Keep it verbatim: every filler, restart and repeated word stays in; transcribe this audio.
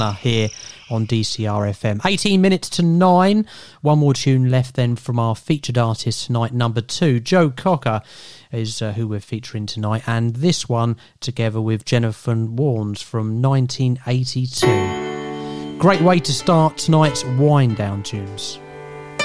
here on D C R F M. eighteen minutes to nine. One more tune left then from our featured artist tonight, number two. Joe Cocker is uh, who we're featuring tonight, and this one together with Jennifer Warnes from nineteen eighty-two. Great way to start tonight's wind down tunes.